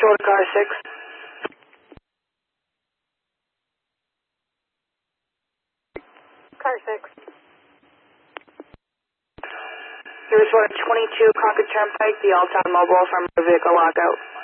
Central to car 6. Car 6. You responded 22 Concord Turnpike, the Alltown Mobile from the vehicle lockout.